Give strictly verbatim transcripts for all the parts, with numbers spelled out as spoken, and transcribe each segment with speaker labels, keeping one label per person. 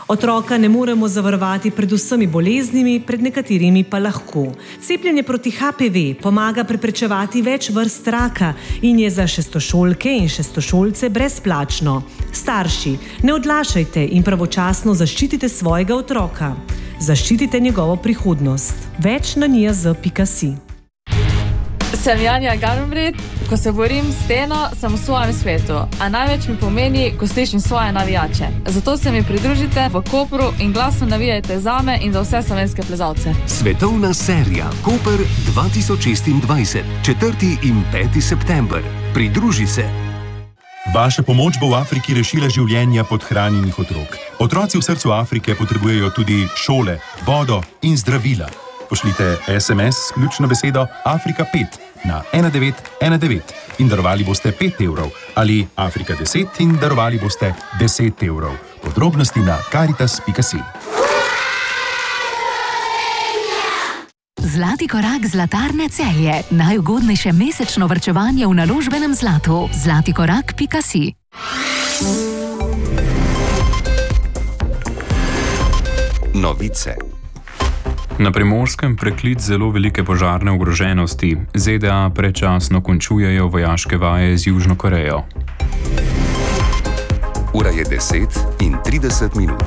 Speaker 1: Otroka ne moremo zavarovati pred vsemi boleznimi, pred nekaterimi pa lahko. Cepljenje proti H P V pomaga preprečevati več vrst raka in je za šestošolke in šestošolce brezplačno. Starši, ne odlašajte in pravočasno zaščitite svojega otroka. Zaščitite njegovo prihodnost. Več na n j z pika si.
Speaker 2: Sem Janja Garnbret, ko se borim s steno, sem v svojem svetu, a največ mi pomeni, ko slišim svoje navijače. Zato se mi pridružite v Kopru in glasno navijajte zame in za vse slovenske plezalce.
Speaker 3: Svetovna serija Koper dva tisoč šestindvajset, četrti in peti september. Pridruži se.
Speaker 4: Vaša pomoč bo v Afriki rešila življenja podhranjenih otrok. Otroci v srcu Afrike potrebujejo tudi šole, vodo in zdravila. Pošljite es em es s ključno besedo Afrika pet na ena devet ena devet in darovali boste pet evrov ali Afrika deset in darovali boste deset evrov. Podrobnosti na karitas pika si.
Speaker 5: Zlati korak Zlatarne Celje. Najugodnejše mesečno varčevanje v naložbenem zlatu. zlati korak pika si.
Speaker 3: Novice.
Speaker 6: Na Primorskem preklic zelo velike požarne ogroženosti. Z D A predčasno končujejo vojaške vaje z Južno Korejo.
Speaker 3: Ura je deset in trideset minut.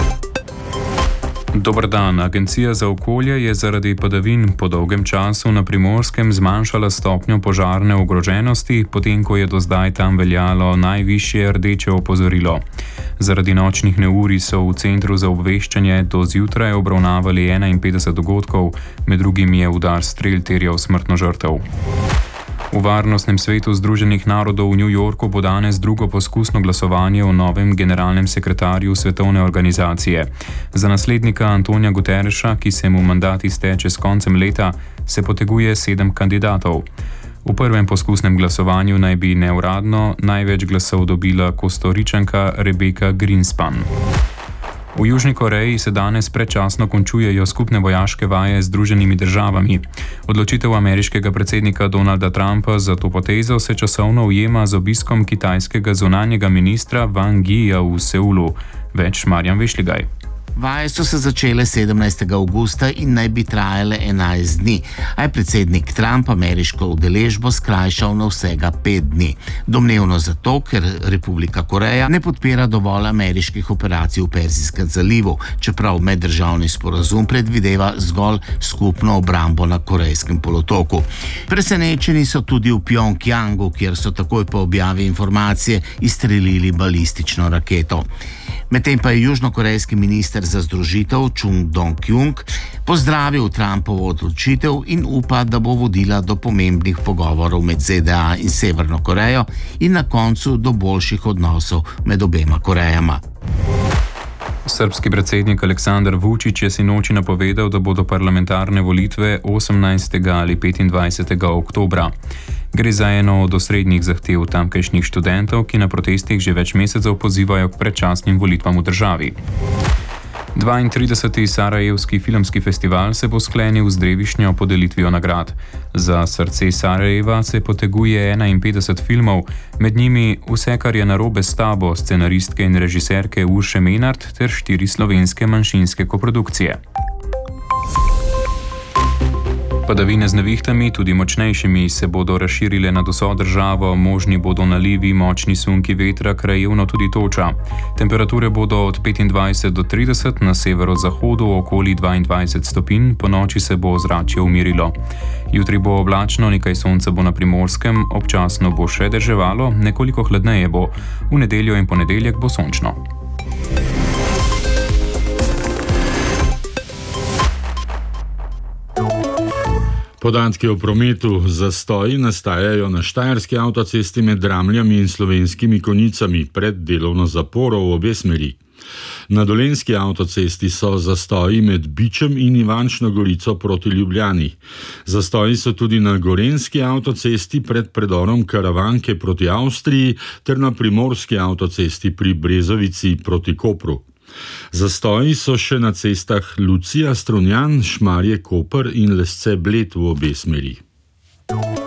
Speaker 6: Dober dan. Agencija za okolje je zaradi padavin po dolgem času na Primorskem zmanjšala stopnjo požarne ogroženosti, potem ko je do zdaj tam veljalo najvišje rdeče opozorilo. Zaradi nočnih neurij so v Centru za obveščanje do zjutraj obravnavali enainpetdeset dogodkov, med drugim je udar strel terjal smrtno žrtev. V Varnostnem svetu Združenih narodov v New Yorku bo danes drugo poskusno glasovanje o novem generalnem sekretarju svetovne organizacije. Za naslednika Antonija Guterreša, ki se mu mandat izteče s koncem leta, se poteguje sedem kandidatov. V prvem poskusnem glasovanju naj bi neuradno največ glasov dobila Kostoričanka Rebecca Greenspan. V Južni Koreji se danes predčasno končujejo skupne vojaške vaje z Združenimi državami. Odločitev ameriškega predsednika Donalda Trumpa za to potezo se časovno ujema z obiskom kitajskega zunanjega ministra Wang Yija v Seulu. Več Marjan Vešligaj.
Speaker 7: Vaje so se začele sedemnajstega avgusta in naj bi trajale enajst dni, a je predsednik Trump ameriško udeležbo skrajšal na vsega pet dni. Domnevno zato, ker Republika Koreja ne podpira dovolj ameriških operacij v Perzijskem zalivu, čeprav meddržavni sporazum predvideva zgolj skupno obrambo na Korejskem polotoku. Presenečeni so tudi v Pjongjangu, kjer so takoj po objavi informacije izstrelili balistično raketo. Medtem pa je južnokorejski minister za združitev Chung Dong-kyung pozdravil Trumpovo odločitev in upa, da bo vodila do pomembnih pogovorov med Z D A in Severno Korejo in na koncu do boljših odnosov med obema Korejama.
Speaker 6: Srbski predsednik Aleksandar Vučić je sinoči napovedal, da bodo parlamentarne volitve osemnajstega ali petindvajsetega oktobra. Gre za eno od osrednjih zahtev tamkajšnjih študentov, ki na protestih že več mesecev pozivajo k predčasnim volitvam v državi. dvaintrideseti Sarajevski filmski festival se bo sklenil z drevišnjo podelitvijo nagrad. Za srce Sarajeva se poteguje enainpetdeset filmov, med njimi Vse, kar je narobe s tabo, scenaristke in režiserke Urše Menart ter štiri slovenske manjšinske koprodukcije. Padavine z nevihtami, tudi močnejšimi, se bodo razširile nad vso državo, možni bodo nalivi, močni sunki vetra, krajevno tudi toča. Temperature bodo od petindvajset do trideset, na severozahodu okoli dvaindvajset stopinj, po noči se bo ozračje umirilo. Jutri bo oblačno, nekaj sonca bo na Primorskem, občasno bo še deževalo, nekoliko hladneje bo. V nedeljo in ponedeljek bo sončno.
Speaker 8: Podatki o prometu. Zastoji nastajajo na štajerski avtocesti med Dramljami in Slovenskimi Konjicami pred delovno zaporo v obe smeri. Na Dolenjski avtocesti so zastoji med Bičem in Ivančno Gorico proti Ljubljani. Zastoji so tudi na Gorenjski avtocesti pred predorom Karavanke proti Avstriji ter na Primorski avtocesti pri Brezovici proti Kopru. Zastoji so še na cestah Lucija, Strunjan, Šmarje, Koper in Lesce, Bled v obe smeri.